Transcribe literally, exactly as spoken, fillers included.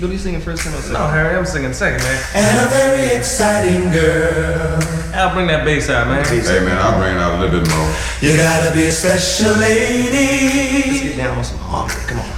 Billy singing first time or second? No, Harry, I'm singing second, man. And a very exciting girl. Al, bring that bass out, man. Hey man, I'll bring it out a little bit more. You gotta be a special Let's lady. get down on some harmony. Come on.